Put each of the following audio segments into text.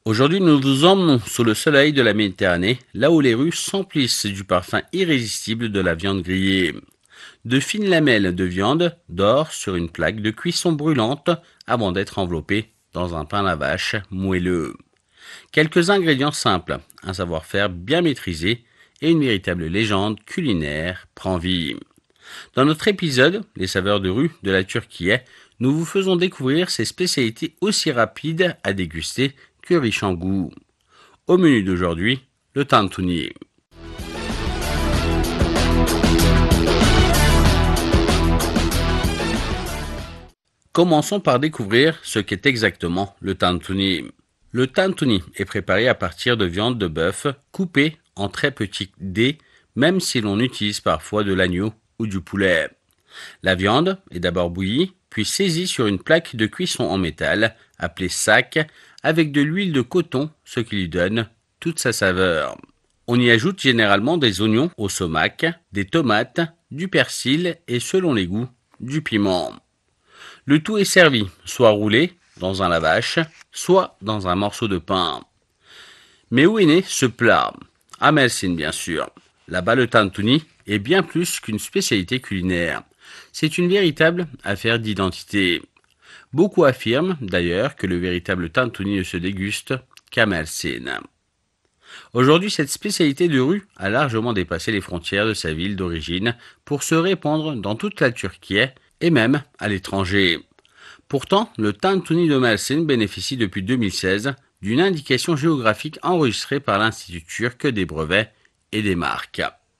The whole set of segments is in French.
Aujourd'hui, nous vous emmenons sous le soleil de la Méditerranée, là où les rues s'emplissent du parfum irrésistible de la viande grillée. De fines lamelles de viande dorent sur une plaque de cuisson brûlante avant d'être enveloppées dans un pain à la vache moelleux. Quelques ingrédients simples, un savoir-faire bien maîtrisé et une véritable légende culinaire prend vie. Dans notre épisode, Les saveurs de rue de la Turquie, nous vous faisons découvrir ces spécialités aussi rapides à déguster que riches en goût. Au menu d'aujourd'hui, le tantuni. Commençons par découvrir ce qu'est exactement le tantuni. Le tantuni est préparé à partir de viande de bœuf coupée en très petits dés, même si l'on utilise parfois de l'agneau ou du poulet. La viande est d'abord bouillie, puis saisie sur une plaque de cuisson en métal, appelée sac, avec de l'huile de coton, ce qui lui donne toute sa saveur. On y ajoute généralement des oignons au sumac, des tomates, du persil et selon les goûts, du piment. Le tout est servi, soit roulé dans un lavache, soit dans un morceau de pain. Mais où est né ce plat? À Mersin, bien sûr. Là-bas, le tantuni est bien plus qu'une spécialité culinaire. C'est une véritable affaire d'identité. Beaucoup affirment d'ailleurs que le véritable tantuni ne se déguste qu'à Mersin. Aujourd'hui, cette spécialité de rue a largement dépassé les frontières de sa ville d'origine pour se répandre dans toute la Turquie et même à l'étranger. Pourtant, le tantuni de Mersin bénéficie depuis 2016 d'une indication géographique enregistrée par l'Institut turc des brevets et des marques.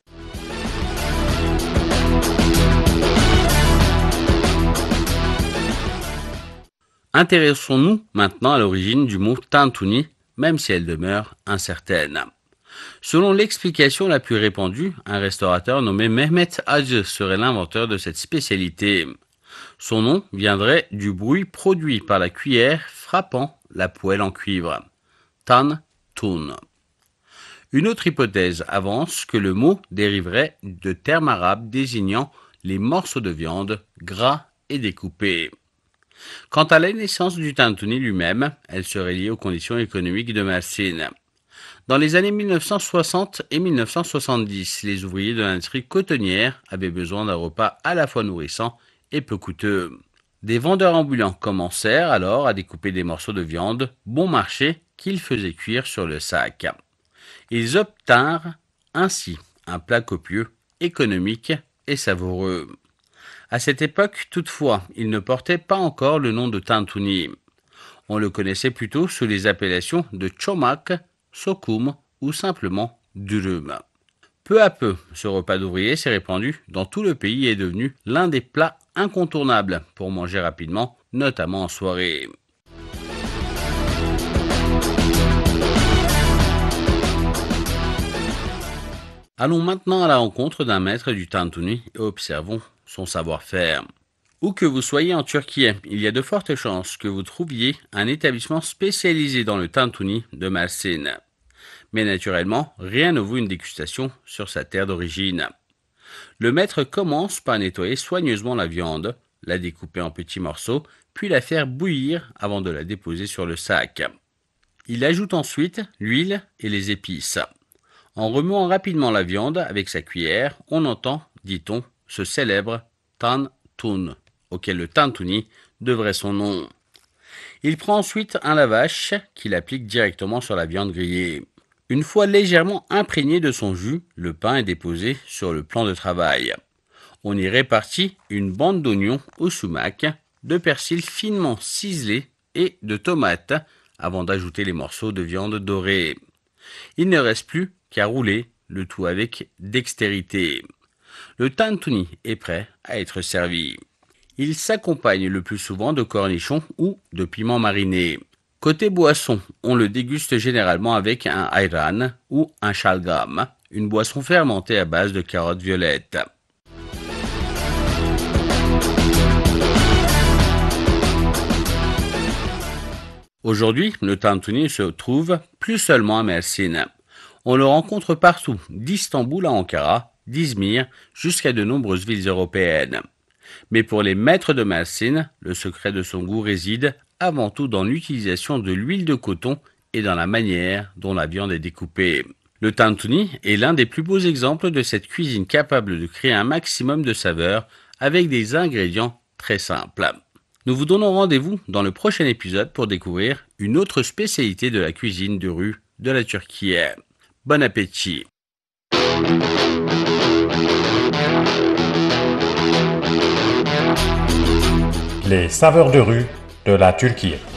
Intéressons-nous maintenant à l'origine du mot tantuni, même si elle demeure incertaine. Selon l'explication la plus répandue, un restaurateur nommé Mehmet Hacı serait l'inventeur de cette spécialité. Son nom viendrait du bruit produit par la cuillère frappant la poêle en cuivre. Tan tun. Une autre hypothèse avance que le mot dériverait de termes arabes désignant les morceaux de viande gras et découpés. Quant à la naissance du tantuni lui-même, elle serait liée aux conditions économiques de Mersin. Dans les années 1960 et 1970, les ouvriers de l'industrie cotonnière avaient besoin d'un repas à la fois nourrissant et peu coûteux. Des vendeurs ambulants commencèrent alors à découper des morceaux de viande bon marché qu'ils faisaient cuire sur le sac. Ils obtinrent ainsi un plat copieux, économique et savoureux. À cette époque, toutefois, il ne portait pas encore le nom de tantuni. On le connaissait plutôt sous les appellations de çomak, sokum ou simplement durum. Peu à peu, ce repas d'ouvrier s'est répandu dans tout le pays et est devenu l'un des plats incontournables pour manger rapidement, notamment en soirée. Allons maintenant à la rencontre d'un maître du tantuni et observons son savoir-faire. Où que vous soyez en Turquie, il y a de fortes chances que vous trouviez un établissement spécialisé dans le tantuni de Mersin. Mais naturellement, rien ne vaut une dégustation sur sa terre d'origine. Le maître commence par nettoyer soigneusement la viande, la découper en petits morceaux, puis la faire bouillir avant de la déposer sur le sac. Il ajoute ensuite l'huile et les épices. En remuant rapidement la viande avec sa cuillère, on entend, dit-on, ce célèbre tan tun, auquel le tantuni devrait son nom. Il prend ensuite un lavache qu'il applique directement sur la viande grillée. Une fois légèrement imprégné de son jus, le pain est déposé sur le plan de travail. On y répartit une bande d'oignons au sumac, de persil finement ciselé et de tomates avant d'ajouter les morceaux de viande dorée. Il ne reste plus qu'à rouler le tout avec dextérité. Le tantuni est prêt à être servi. Il s'accompagne le plus souvent de cornichons ou de piments marinés. Côté boisson, on le déguste généralement avec un ayran ou un shalgam, une boisson fermentée à base de carottes violettes. Aujourd'hui, le tantuni se trouve plus seulement à Mersin. On le rencontre partout, d'Istanbul à Ankara, d'Izmir jusqu'à de nombreuses villes européennes. Mais pour les maîtres de Mersin, le secret de son goût réside avant tout dans l'utilisation de l'huile de coton et dans la manière dont la viande est découpée. Le tantuni est l'un des plus beaux exemples de cette cuisine capable de créer un maximum de saveurs avec des ingrédients très simples. Nous vous donnons rendez-vous dans le prochain épisode pour découvrir une autre spécialité de la cuisine de rue de la Turquie. Bon appétit! Les saveurs de rue de la Turquie.